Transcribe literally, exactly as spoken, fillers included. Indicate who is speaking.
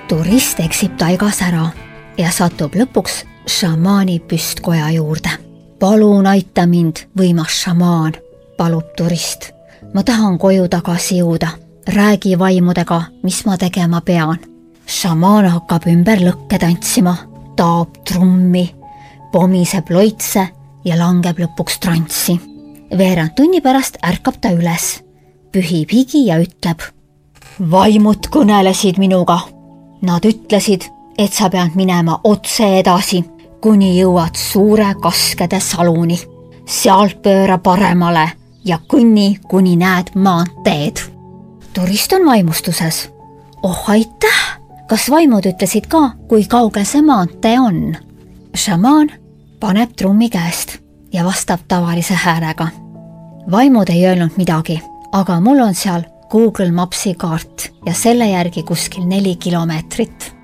Speaker 1: turist eksib taigas ära ja satub lõpuks šamaani püstkoja juurde. Palun aita mind, võimas šamaan, palub turist. Ma tahan koju tagasi jõuda. Räägi vaimudega, mis ma tegema pean. Šamaan hakkab ümber lõkke tantsima, taab trummi, pomiseb loitse ja langeb lõpuks trantsi. Veerand tunni pärast ärkab ta üles, pühib higi ja ütleb: vaimud kõnelesid minuga. Nad ütlesid, et sa pead minema otse edasi, kuni jõuad suure kaskede saluni. Sealt pööra paremale ja kõnni, kuni näed maanteed. Turist on vaimustuses. Oh, aitäh! Kas vaimud ütlesid ka, kui kaugel see maantee on? Šamaan paneb trummi käest ja vastab tavalise häälega. Vaimud ei öelnud midagi, aga mul on seal Google Mapsi kaart ja selle järgi kuskil neli kilomeetrit.